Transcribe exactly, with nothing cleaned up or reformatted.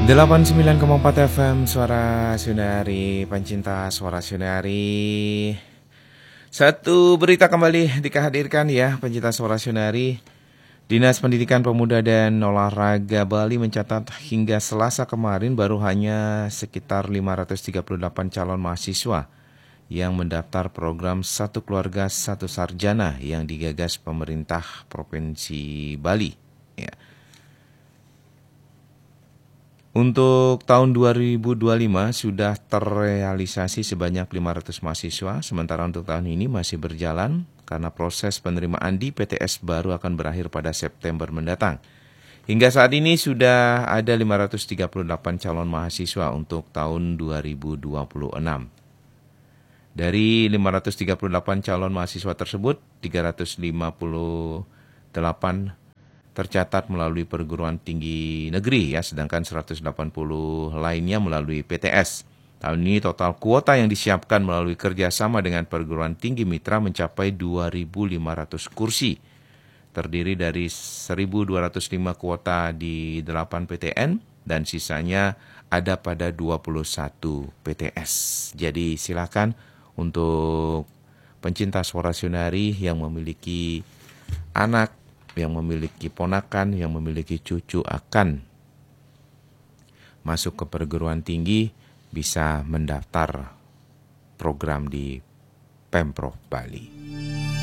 delapan puluh sembilan koma empat F M Suara Sunari, pencinta Suara Sunari. Satu berita kembali dikehadirkan ya, pencinta Suara Sunari. Dinas Pendidikan Pemuda dan Olahraga Bali mencatat hingga Selasa kemarin baru hanya sekitar lima ratus tiga puluh delapan calon mahasiswa yang mendaftar program Satu Keluarga Satu Sarjana yang digagas pemerintah Provinsi Bali. Ya. Untuk tahun dua ribu dua puluh lima sudah terrealisasi sebanyak lima ratus mahasiswa, sementara untuk tahun ini masih berjalan karena proses penerimaan di P T S baru akan berakhir pada September mendatang. Hingga saat ini sudah ada lima ratus tiga puluh delapan calon mahasiswa untuk tahun dua ribu dua puluh enam. Dari lima ratus tiga puluh delapan calon mahasiswa tersebut, tiga ratus lima puluh delapan tercatat melalui perguruan tinggi negeri ya, sedangkan seratus delapan puluh lainnya melalui P T S. Tahun ini total kuota yang disiapkan melalui kerjasama dengan perguruan tinggi mitra mencapai dua ribu lima ratus kursi. Terdiri dari seribu dua ratus lima kuota di delapan P T N dan sisanya ada pada dua puluh satu P T S. Jadi silakan untuk pencinta Suara Sunari yang memiliki anak, yang memiliki ponakan, yang memiliki cucu akan masuk ke perguruan tinggi, bisa mendaftar program di Pemprov Bali.